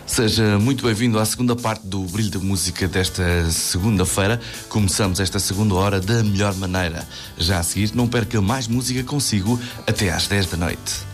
Seja muito bem-vindo à segunda parte do Brilho da Música desta segunda-feira. Começamos esta segunda hora da melhor maneira. Já a seguir, não perca mais música consigo até às 10 da noite.